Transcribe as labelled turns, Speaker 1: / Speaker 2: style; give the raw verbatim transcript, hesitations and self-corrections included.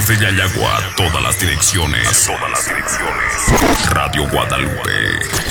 Speaker 1: Desde Yayagua a todas las direcciones. A todas las direcciones. Radio Guadalupe.